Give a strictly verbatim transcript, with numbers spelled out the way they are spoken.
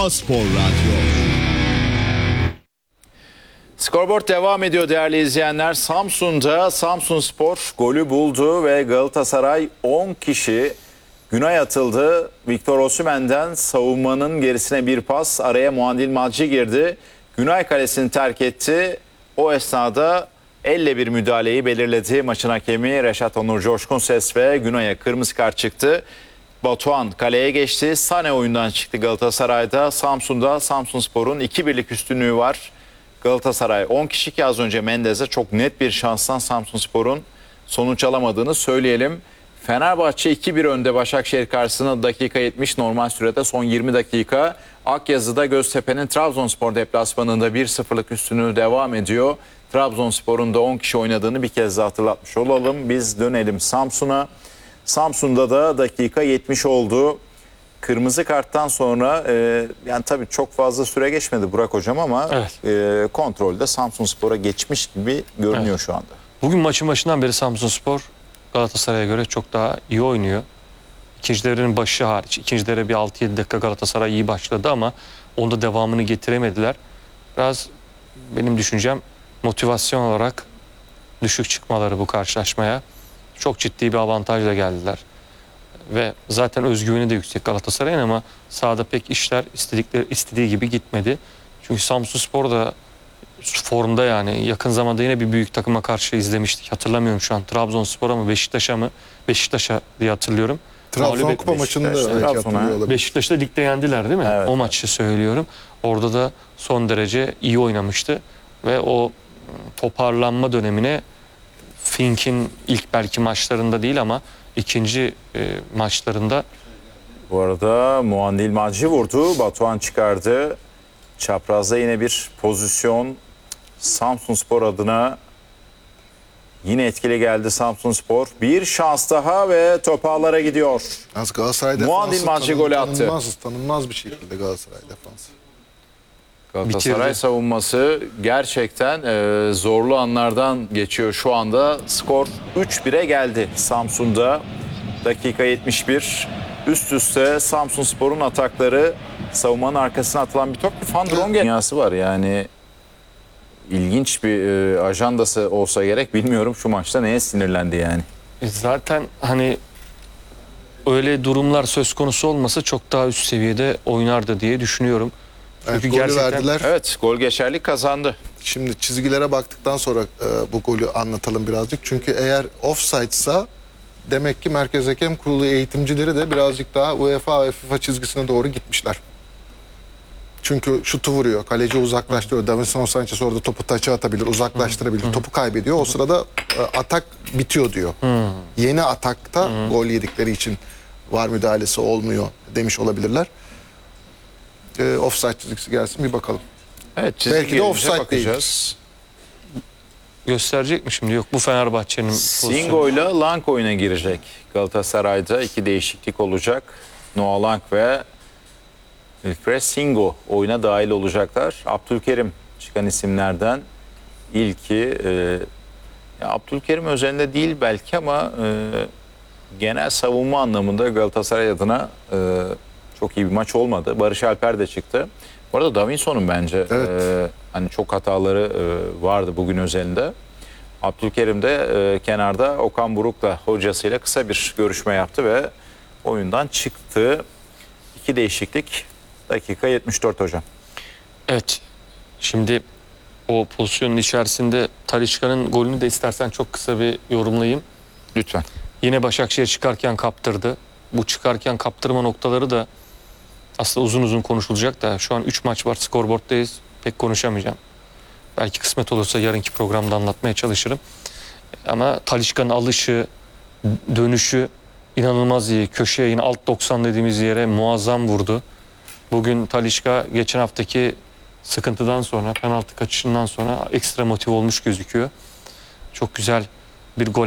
A-Spor Radyo. Scoreboard devam ediyor değerli izleyenler. Samsun'da Samsunspor golü buldu ve Galatasaray on kişi güne atıldı. Victor Osimhen'den savunmanın gerisine bir pas, araya Muandil Madji girdi. Günay kalesini terk etti. O esnada elle bir müdahaleyi belirledi. Maçın hakemi Reşat Onur Coşkunses ve Günay'a kırmızı kart çıktı. Batuhan kaleye geçti. Sane oyundan çıktı Galatasaray'da. Samsun'da Samsunspor'un iki birlik üstünlüğü var. Galatasaray on kişi ki az önce Mendez'e çok net bir şanstan Samsunspor'un sonuç alamadığını söyleyelim. Fenerbahçe iki bir önde Başakşehir karşısında dakika yetmiş, normal sürede son yirmi dakika. Akyazı'da Göztepe'nin Trabzonspor deplasmanında bir sıfırlık üstünlüğü devam ediyor. Trabzonspor'un da on kişi oynadığını bir kez daha hatırlatmış olalım. Biz dönelim Samsun'a. Samsun'da da dakika yetmiş oldu. Kırmızı karttan sonra e, yani tabii çok fazla süre geçmedi Burak Hocam ama Evet. e, kontrolde Samsunspor'a geçmiş gibi görünüyor Evet. şu anda. Bugün maçın başından beri Samsunspor Galatasaray'a göre çok daha iyi oynuyor. İkinci devrenin başı hariç. İkinci devre bir altı yedi dakika Galatasaray iyi başladı ama onda devamını getiremediler. Biraz benim düşüncem motivasyon olarak düşük çıkmaları bu karşılaşmaya. Çok ciddi bir avantajla geldiler. Ve zaten özgüveni de yüksek Galatasaray'ın ama sahada pek işler istedikleri istediği gibi gitmedi. Çünkü Samsunspor da formda, yani yakın zamanda yine bir büyük takıma karşı izlemiştik. Hatırlamıyorum şu an Trabzonspor'a mı Beşiktaş'a mı? Beşiktaş'a diye hatırlıyorum. Trabzon Mağlup Kupa maçında Beşiktaş, belki Trabzon'a. hatırlıyor olabilir. Beşiktaş'ta ligde yendiler değil mi? Evet. O maçı söylüyorum. Orada da son derece iyi oynamıştı ve o toparlanma dönemine Fink'in ilk belki maçlarında değil ama ikinci e, maçlarında Bu arada Muandil Madji vurdu. Batuhan çıkardı. Çaprazda yine bir pozisyon Samsunspor adına yine etkili geldi Samsunspor. Bir şans daha ve top ağlara gidiyor. Yalnız Galatasaray Muandil defansı Madji tanın- golü attı. Tanınmaz, tanınmaz bir şekilde Galatasaray defansı. Galatasaray Bitirdi. savunması gerçekten e, zorlu anlardan geçiyor şu anda. Skor üç bire geldi Samsun'da. Dakika yetmiş bir. Üst üste Samsunspor'un atakları, savunmanın arkasına atılan bir top. Bir Van Drongen dünyası var yani. İlginç bir e, ajandası olsa gerek, bilmiyorum şu maçta neye sinirlendi yani. E, zaten hani öyle durumlar söz konusu olmasa çok daha üst seviyede oynardı diye düşünüyorum. Evet, Çünkü golü gerçekten verdiler. Evet, gol geçerlik kazandı. Şimdi çizgilere baktıktan sonra e, bu golü anlatalım birazcık. Çünkü eğer offside'sa demek ki Merkez Hakem Kurulu eğitimcileri de birazcık daha UEFA ve FIFA çizgisine doğru gitmişler. Çünkü şutu vuruyor, kaleci uzaklaştırıyor. Davinson Sanchez orada topu taça atabilir, uzaklaştırabilir. Topu kaybediyor. O sırada e, atak bitiyor diyor. Yeni atakta gol yedikleri için var müdahalesi olmuyor demiş olabilirler. E, offside çizgisi gelsin bir bakalım. Evet, çizgi Belki de gelince offside bakacağız. gösterecek mi şimdi? Yok, bu Fenerbahçe'nin pozisyonu. Singo ile Lang oyuna girecek. Galatasaray'da iki değişiklik olacak. Noah Lang ve Wilfred Singo oyuna dahil olacaklar. Abdülkerim çıkan isimlerden ilki. E, ya Abdülkerim özelinde değil belki ama e, genel savunma anlamında Galatasaray adına e, çok iyi bir maç olmadı. Barış Alper de çıktı. Bu arada Davinson'un bence Evet. e, hani çok hataları e, vardı bugün özelinde. Abdülkerim de e, kenarda Okan Buruk'la, hocasıyla kısa bir görüşme yaptı ve oyundan çıktı. İki değişiklik. Dakika yetmiş dört hocam. Evet. Şimdi o pozisyonun içerisinde Talisca'nın golünü de istersen çok kısa bir yorumlayayım. Lütfen. Yine Başakşehir çıkarken kaptırdı. Bu çıkarken kaptırma noktaları da aslında uzun uzun konuşulacak da şu an üç maç var, skorboarddayız. Pek konuşamayacağım. Belki kısmet olursa yarınki programda anlatmaya çalışırım. Ama Talisca'nın alışı, dönüşü inanılmaz iyi. Köşeye yine alt doksan dediğimiz yere muazzam vurdu. Bugün Talisca geçen haftaki sıkıntıdan sonra, penaltı kaçışından sonra ekstra motive olmuş gözüküyor. Çok güzel bir gol